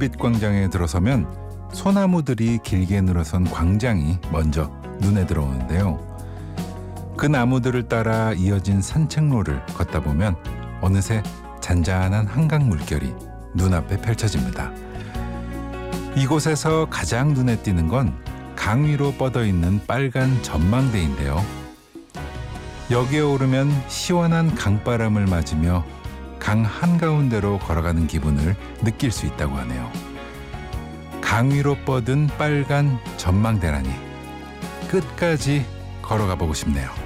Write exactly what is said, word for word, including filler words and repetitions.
올빛 광장에 들어서면 소나무들이 길게 늘어선 광장이 먼저 눈에 들어오는데요. 그 나무들을 따라 이어진 산책로를 걷다 보면 어느새 잔잔한 한강 물결이 눈앞에 펼쳐집니다. 이곳에서 가장 눈에 띄는 건 강 위로 뻗어있는 빨간 전망대인데요. 여기에 오르면 시원한 강바람을 맞으며 강 한가운데로 걸어가는 기분을 느낄 수 있다고 하네요. 강 위로 뻗은 빨간 전망대라니 끝까지 걸어가 보고 싶네요.